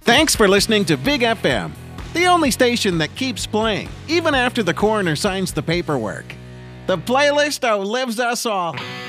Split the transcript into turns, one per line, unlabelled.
Thanks for listening to Big FM, the only station that keeps playing, even after the coroner signs the paperwork. The playlist outlives us all.